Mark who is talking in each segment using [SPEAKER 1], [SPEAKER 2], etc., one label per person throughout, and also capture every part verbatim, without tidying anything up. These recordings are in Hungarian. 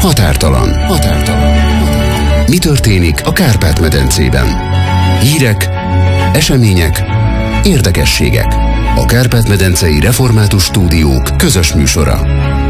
[SPEAKER 1] Határtalan. Határtalan. Mi történik a Kárpát-medencében? Hírek, események, érdekességek. A Kárpát-medencei Református Stúdiók közös műsora.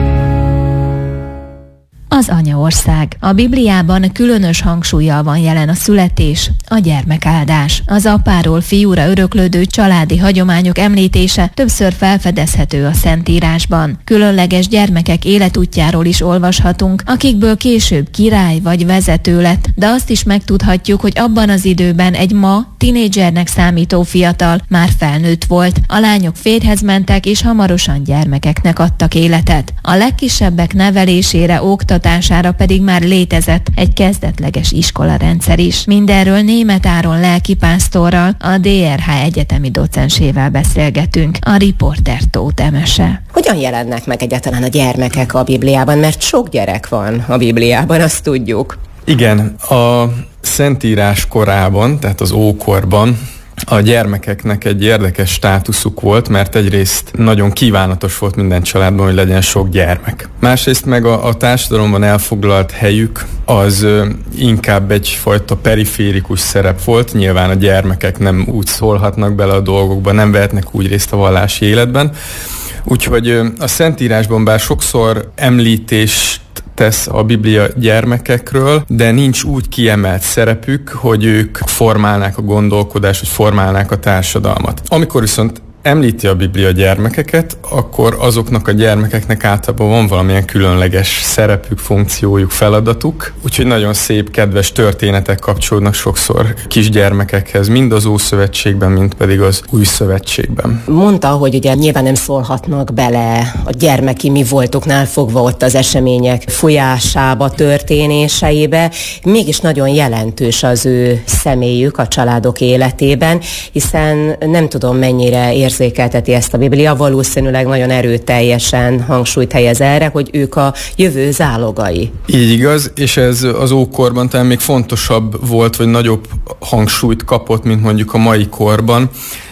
[SPEAKER 2] Az anyaország. A Bibliában különös hangsúllyal van jelen a születés, a gyermekáldás. Az apáról fiúra öröklődő családi hagyományok említése többször felfedezhető a Szentírásban. Különleges gyermekek életútjáról is olvashatunk, akikből később király vagy vezető lett, de azt is megtudhatjuk, hogy abban az időben egy ma tinédzsernek számító fiatal már felnőtt volt. A lányok férjhez mentek, és hamarosan gyermekeknek adtak életet. A legkisebbek nevelésére, oktatására pedig már létezett egy kezdetleges iskolarendszer is. Mindenről Németh Áron lelkipásztorral, a dé er há egyetemi docensével beszélgetünk. A riporter Tóth Emese.
[SPEAKER 3] Hogyan jelennek meg egyáltalán a gyermekek a Bibliában? Mert sok gyerek van a Bibliában, azt tudjuk.
[SPEAKER 4] Igen, a Szentírás korában, tehát az ókorban a gyermekeknek egy érdekes státuszuk volt, mert egyrészt nagyon kívánatos volt minden családban, hogy legyen sok gyermek. Másrészt meg a, a társadalomban elfoglalt helyük az ö, inkább egyfajta periférikus szerep volt. Nyilván a gyermekek nem úgy szólhatnak bele a dolgokba, nem vehetnek úgy részt a vallási életben. Úgyhogy ö, a Szentírásban bár sokszor említést tesz a Biblia gyermekekről, de nincs úgy kiemelt szerepük, hogy ők formálnák a gondolkodást, vagy formálnák a társadalmat. Amikor viszont említi a Biblia gyermekeket, akkor azoknak a gyermekeknek általában van valamilyen különleges szerepük, funkciójuk, feladatuk. Úgyhogy nagyon szép, kedves történetek kapcsolódnak sokszor kisgyermekekhez, mind az Ószövetségben, mind pedig az Új Szövetségben.
[SPEAKER 3] Mondta, hogy ugye nyilván nem szólhatnak bele a gyermeki mi voltuknál fogva ott az események folyásába, történéseibe. Mégis nagyon jelentős az ő személyük a családok életében, hiszen nem tudom mennyire ér érzékelteti ezt a Biblia, valószínűleg nagyon erőteljesen hangsúlyt helyez erre, hogy ők a jövő zálogai.
[SPEAKER 4] Így igaz, és ez az ókorban talán még fontosabb volt, vagy nagyobb hangsúlyt kapott, mint mondjuk a mai korban,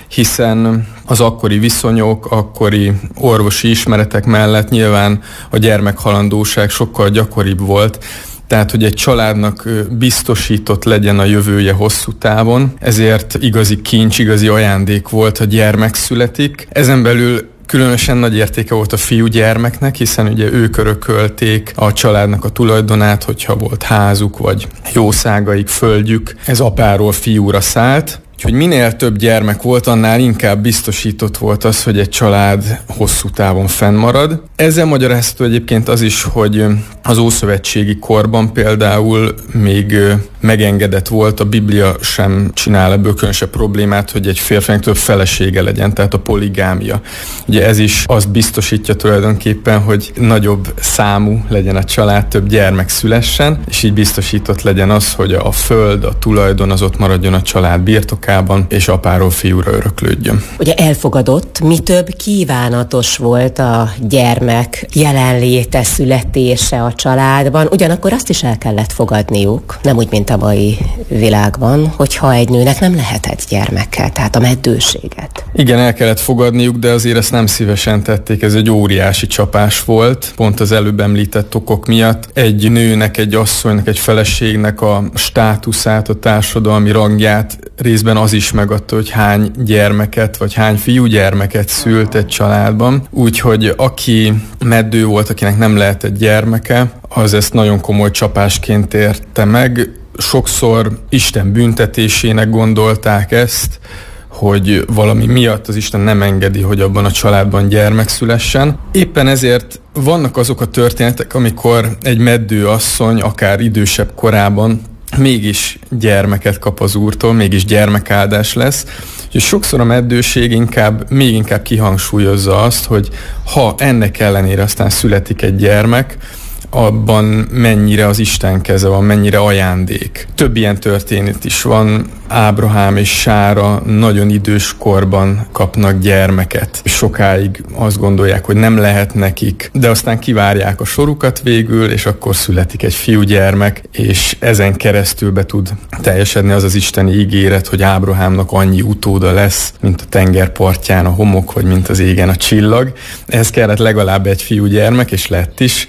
[SPEAKER 4] hiszen az akkori viszonyok, akkori orvosi ismeretek mellett nyilván a gyermekhalandóság sokkal gyakoribb volt, tehát, hogy egy családnak biztosított legyen a jövője hosszú távon, ezért igazi kincs, igazi ajándék volt, ha gyermek születik. Ezen belül különösen nagy értéke volt a fiúgyermeknek, hiszen ugye ők örökölték a családnak a tulajdonát, hogyha volt házuk, vagy jószágaik, földjük, ez apáról fiúra szállt. Úgyhogy minél több gyermek volt, annál inkább biztosított volt az, hogy egy család hosszú távon fennmarad. Ezzel magyarázható egyébként az is, hogy az ószövetségi korban például még megengedett volt, a Biblia sem csinál ebből különösebb problémát, hogy egy férfinek több felesége legyen, tehát a poligámia. Ugye ez is azt biztosítja tulajdonképpen, hogy nagyobb számú legyen a család, több gyermek szülessen, és így biztosított legyen az, hogy a föld, a tulajdon az ott maradjon a család birtokában, és apáról fiúra öröklődjön.
[SPEAKER 3] Ugye elfogadott, mi több kívánatos volt a gyermek jelenléte, születése a családban, ugyanakkor azt is el kellett fogadniuk, nem úgy, mint a mai világban, hogyha egy nőnek nem lehetett gyermekkel, tehát a meddőséget.
[SPEAKER 4] Igen, el kellett fogadniuk, de azért ezt nem szívesen tették, ez egy óriási csapás volt, pont az előbb említett okok miatt. Egy nőnek, egy asszonynak, egy feleségnek a státuszát, a társadalmi rangját részben az is megadta, hogy hány gyermeket, vagy hány fiúgyermeket szült egy családban. Úgyhogy aki meddő volt, akinek nem lehetett gyermeke, az ezt nagyon komoly csapásként érte meg. Sokszor Isten büntetésének gondolták ezt, hogy valami miatt az Isten nem engedi, hogy abban a családban gyermek szülessen. Éppen ezért vannak azok a történetek, amikor egy meddő asszony, akár idősebb korában mégis gyermeket kap az Úrtól, mégis gyermekáldás lesz. És sokszor a meddőség inkább, még inkább kihangsúlyozza azt, hogy ha ennek ellenére aztán születik egy gyermek, abban mennyire az Isten keze van, mennyire ajándék. Több ilyen történet is van. Ábrahám és Sára nagyon idős korban kapnak gyermeket. Sokáig azt gondolják, hogy nem lehet nekik, de aztán kivárják a sorukat végül, és akkor születik egy fiúgyermek, és ezen keresztül be tud teljesedni az az isteni ígéret, hogy Ábrahámnak annyi utóda lesz, mint a tengerpartján a homok, vagy mint az égen a csillag. Ehhez kellett legalább egy fiúgyermek, és lett is.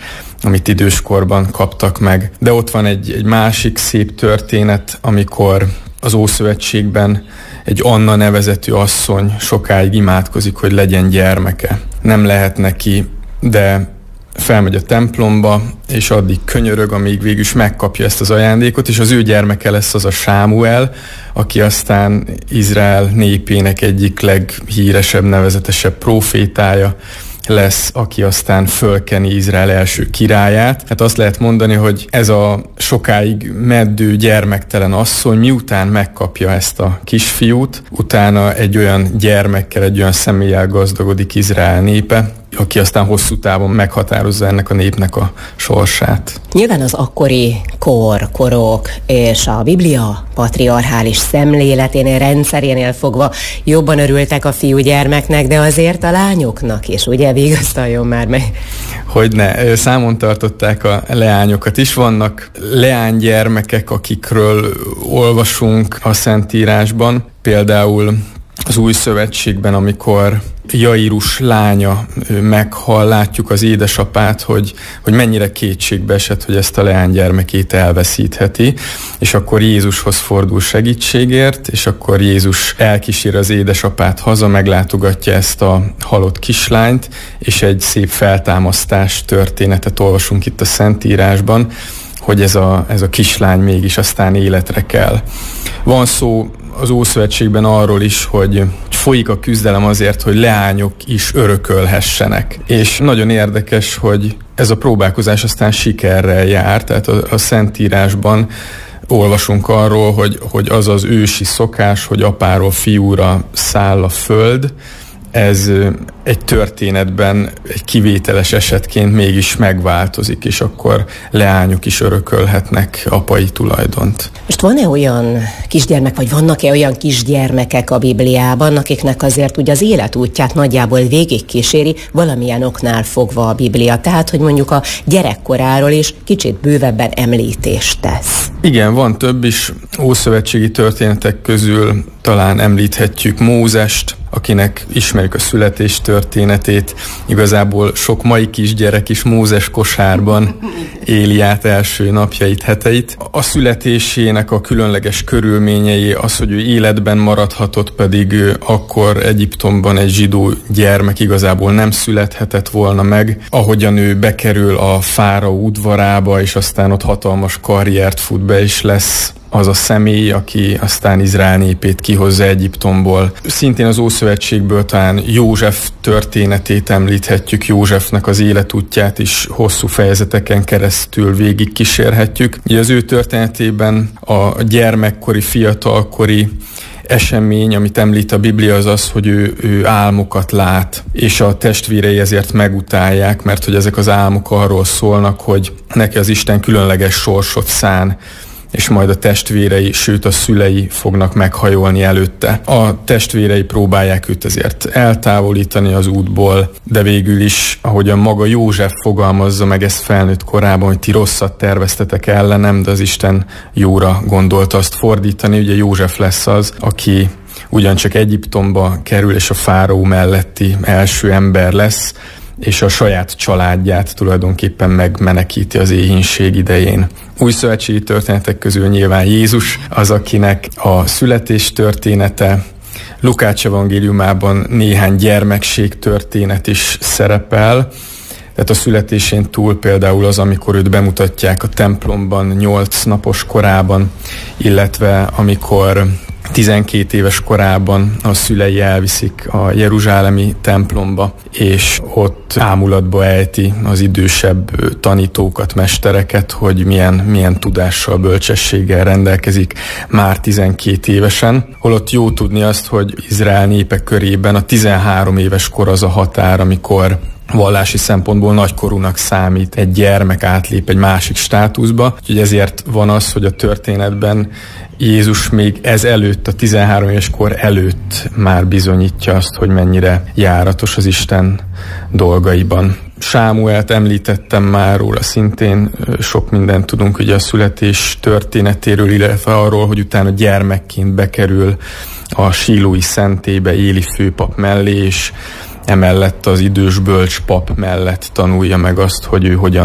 [SPEAKER 4] amit időskorban kaptak meg. De ott van egy, egy másik szép történet, amikor az Ószövetségben egy Anna nevezetű asszony sokáig imádkozik, hogy legyen gyermeke. Nem lehet neki, de felmegy a templomba, és addig könyörög, amíg végül is megkapja ezt az ajándékot, és az ő gyermeke lesz az a Sámuel, aki aztán Izrael népének egyik leghíresebb, nevezetesebb prófétája lesz, aki aztán fölkeni Izrael első királyát. Hát azt lehet mondani, hogy ez a sokáig meddő gyermektelen asszony miután megkapja ezt a kisfiút, utána egy olyan gyermekkel, egy olyan személlyel gazdagodik Izrael népe, aki aztán hosszú távon meghatározza ennek a népnek a sorsát.
[SPEAKER 3] Nyilván az akkori kor, korok és a Biblia patriarchális szemléleténél, rendszerénél fogva jobban örültek a fiúgyermeknek, de azért a lányoknak is, ugye? Vigasztaljon már meg.
[SPEAKER 4] Hogyne, számon tartották a leányokat is. Vannak leánygyermekek, akikről olvasunk a Szentírásban, például az Új Szövetségben, amikor Jairus lánya meghal, látjuk az édesapát, hogy, hogy mennyire kétségbe esett, hogy ezt a leánygyermekét elveszítheti, és akkor Jézushoz fordul segítségért, és akkor Jézus elkísér az édesapát haza, meglátogatja ezt a halott kislányt, és egy szép feltámasztás történetet olvasunk itt a Szentírásban, hogy ez a, ez a kislány mégis aztán életre kell. Van szó az Ószövetségben arról is, hogy folyik a küzdelem azért, hogy leányok is örökölhessenek. És nagyon érdekes, hogy ez a próbálkozás aztán sikerrel jár, tehát a, a Szentírásban olvasunk arról, hogy, hogy az az ősi szokás, hogy apáról fiúra száll a föld, ez egy történetben egy kivételes esetként mégis megváltozik, és akkor leányok is örökölhetnek apai tulajdont.
[SPEAKER 3] Most van-e olyan kisgyermek, vagy vannak-e olyan kisgyermekek a Bibliában, akiknek azért ugye az életútját nagyjából végigkíséri valamilyen oknál fogva a Biblia? Tehát, hogy mondjuk a gyerekkoráról is kicsit bővebben említést tesz.
[SPEAKER 4] Igen, van több is. Ószövetségi történetek közül talán említhetjük Mózest, akinek ismerjük a születés történetét. Igazából sok mai kisgyerek is Mózes kosárban éli át első napjait, heteit. A születésének a különleges körülményei, az, hogy ő életben maradhatott, pedig akkor Egyiptomban egy zsidó gyermek igazából nem születhetett volna meg. Ahogyan ő bekerül a fáraó udvarába, és aztán ott hatalmas karriert fut be, és lesz az a személy, aki aztán Izrael népét kihozza Egyiptomból. Szintén az Ószövetségből talán József történetét említhetjük, Józsefnek az életútját is hosszú fejezeteken keresztül végig kísérhetjük. Ugye az ő történetében a gyermekkori, fiatalkori esemény, amit említ a Biblia, az az, hogy ő, ő álmokat lát, és a testvérei ezért megutálják, mert hogy ezek az álmok arról szólnak, hogy neki az Isten különleges sorsot szán, és majd a testvérei, sőt a szülei fognak meghajolni előtte. A testvérei próbálják őt ezért eltávolítani az útból, de végül is, ahogyan maga József fogalmazza meg ezt felnőtt korában, hogy ti rosszat terveztetek ellenem, de az Isten jóra gondolta azt fordítani. Ugye József lesz az, aki ugyancsak Egyiptomba kerül, és a fáraó melletti első ember lesz, és a saját családját tulajdonképpen megmenekíti az éhínség idején. Új szövetségi történetek közül nyilván Jézus az, akinek a születés története, Lukács evangéliumában néhány gyermekség történet is szerepel. Tehát a születésén túl például az, amikor őt bemutatják a templomban nyolc napos korában, illetve amikor tizenkét éves korában a szülei elviszik a jeruzsálemi templomba, és ott ámulatba ejti az idősebb tanítókat, mestereket, hogy milyen, milyen tudással, bölcsességgel rendelkezik már tizenkét évesen. Holott jó tudni azt, hogy Izrael népe körében a tizenhárom éves kor az a határ, amikor vallási szempontból nagykorúnak számít egy gyermek, átlép egy másik státuszba. Úgyhogy ezért van az, hogy a történetben Jézus még ez előtt, a tizenhárom éves kor előtt már bizonyítja azt, hogy mennyire járatos az Isten dolgaiban. Sámuelt említettem már, róla szintén sok mindent tudunk ugye a születés történetéről, illetve arról, hogy utána gyermekként bekerül a sílói szentélybe Éli főpap mellé, és emellett az idős bölcs pap mellett tanulja meg azt, hogy ő hogyan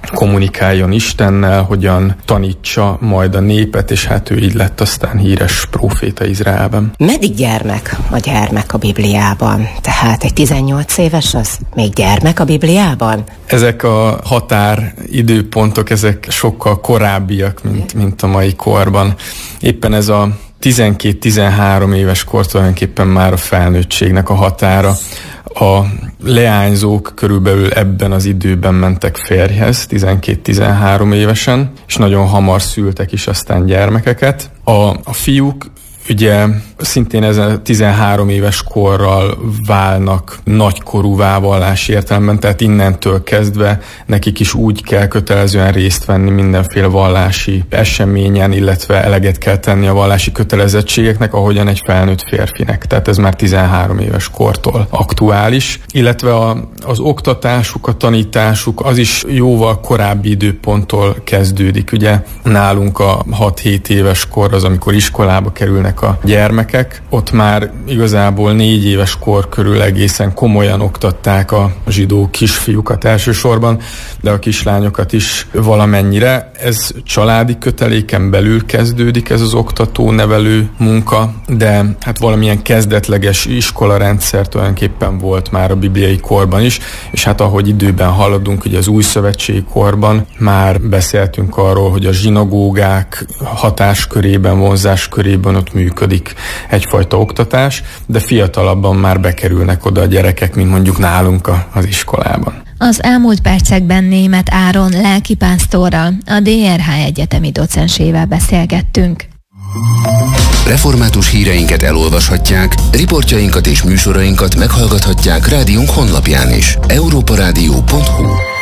[SPEAKER 4] kommunikáljon Istennel, hogyan tanítsa majd a népet, és hát ő így lett aztán híres próféta Izraelben.
[SPEAKER 3] Meddig gyermek a gyermek a Bibliában? Tehát egy tizennyolc éves az még gyermek a Bibliában?
[SPEAKER 4] Ezek a határ időpontok, ezek sokkal korábbiak, mint, mint a mai korban. Éppen ez a tizenkét-tizenhárom éves kor tulajdonképpen már a felnőttségnek a határa. A leányzók körülbelül ebben az időben mentek férjhez, tizenkét-tizenhárom évesen, és nagyon hamar szültek is aztán gyermekeket. A, a fiúk ugye szintén ezen tizenhárom éves korral válnak nagykorúvá vallási értelemben, tehát innentől kezdve nekik is úgy kell kötelezően részt venni mindenféle vallási eseményen, illetve eleget kell tenni a vallási kötelezettségeknek, ahogyan egy felnőtt férfinek. Tehát ez már tizenhárom éves kortól aktuális. Illetve a, az oktatásuk, a tanításuk az is jóval korábbi időponttól kezdődik. Ugye nálunk a hat-hét éves kor az, amikor iskolába kerülnek a gyermekek. Ott már igazából négy éves kor körül egészen komolyan oktatták a zsidó kisfiúkat elsősorban, de a kislányokat is valamennyire. Ez családi köteléken belül kezdődik ez az oktató-nevelő munka, de hát valamilyen kezdetleges iskolarendszer tulajdonképpen volt már a bibliai korban is, és hát ahogy időben haladunk, ugye az új szövetségi korban már beszéltünk arról, hogy a zsinagógák hatáskörében, vonzáskörében ott működik egyfajta oktatás, de fiatalabban már bekerülnek oda a gyerekek, mint mondjuk nálunk a, az iskolában.
[SPEAKER 2] Az elmúlt percekben Németh Áron lelkipásztorral, a dé er há egyetemi docensével beszélgettünk.
[SPEAKER 1] Református híreinket elolvashatják, riportjainkat és műsorainkat meghallgathatják rádiónk honlapján is. európa rádió pont hu